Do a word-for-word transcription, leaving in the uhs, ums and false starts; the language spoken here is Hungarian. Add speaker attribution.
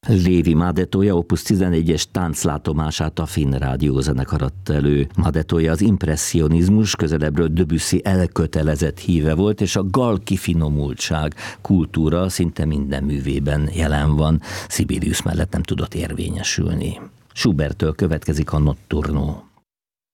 Speaker 1: Lévi Madetoja opus tizenegyes tánclátomását a Finn Rádiózenekar adta elő. Madetoja az impresszionizmus, közelebbről Debussy elkötelezett híve volt, és a gal kifinomultság kultúra szinte minden művében jelen van. Sibelius mellett nem tudott érvényesülni. Schuberttől következik a Notturno.